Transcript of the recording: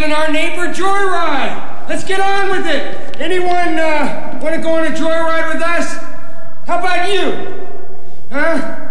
and our neighbor joyride. Let's get on with it. Anyone want to go on a joyride with us? How about you? Huh?